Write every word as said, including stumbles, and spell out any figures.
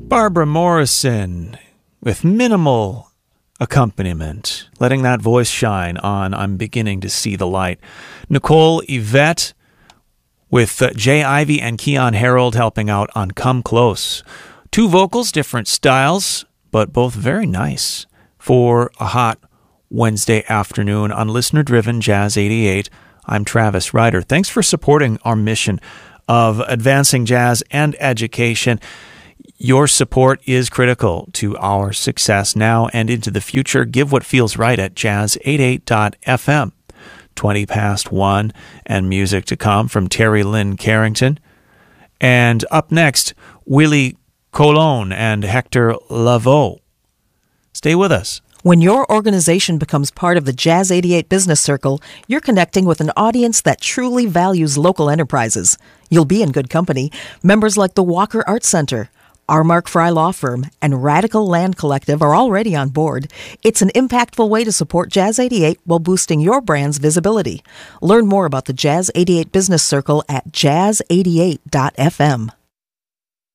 Barbara Morrison with minimal accompaniment, letting that voice shine on I'm Beginning to See the Light. Nicole Yvette with uh, Jay Ivy and Keon Harold helping out on Come Close. Two vocals, different styles, but both very nice for a hot Wednesday afternoon on Listener-Driven Jazz eighty-eight. I'm Travis Ryder. Thanks for supporting our mission of advancing jazz and education. Your support is critical to our success now and into the future. Give what feels right at jazz eighty-eight dot f m. twenty past one, and music to come from Terry Lynn Carrington. And up next, Willie Colon and Hector Lavoe. Stay with us. When your organization becomes part of the Jazz eighty-eight Business Circle, you're connecting with an audience that truly values local enterprises. You'll be in good company. Members like the Walker Art Center, our Mark Fry Law Firm, and Radical Land Collective are already on board. It's an impactful way to support Jazz eighty-eight while boosting your brand's visibility. Learn more about the Jazz eighty-eight Business Circle at jazz eighty-eight dot f m.